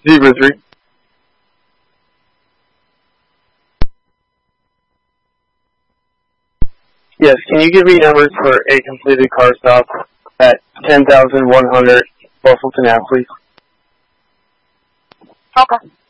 Zebra 3. Yes, can you give me numbers for a completed car stop at 10,100 Busselton Ave, please? Okay.